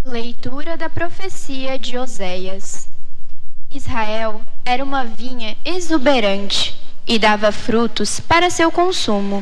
Leitura da profecia de Oséias. Israel era uma vinha exuberante e dava frutos para seu consumo.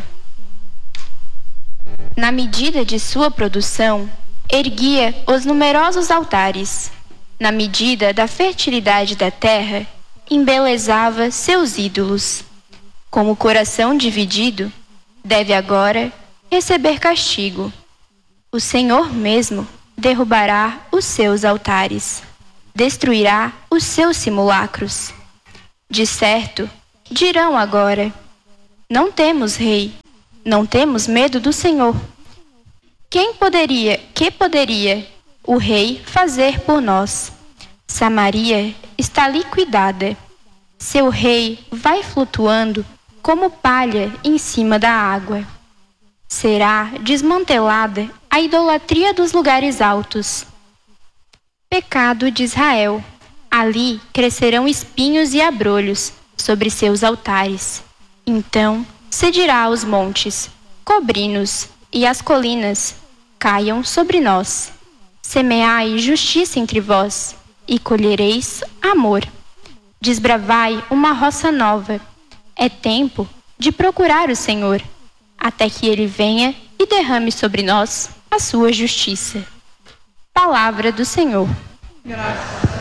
Na medida de sua produção, erguia os numerosos altares. Na medida da fertilidade da terra, embelezava seus ídolos. Como coração dividido, deve agora receber castigo. O Senhor mesmo derrubará os seus altares, destruirá os seus simulacros. De certo, dirão agora: não temos rei, não temos medo do Senhor. Que poderia o rei fazer por nós? Samaria está liquidada. Seu rei vai flutuando como palha em cima da água. Será desmantelada a idolatria dos lugares altos. Pecado de Israel. Ali crescerão espinhos e abrolhos sobre seus altares. Então se dirá aos montes: cobri-nos, e às colinas: caiam sobre nós. Semeai justiça entre vós, e colhereis amor. Desbravai uma roça nova. É tempo de procurar o Senhor, até que ele venha e derrame sobre nós a sua justiça. Palavra do Senhor. Graças.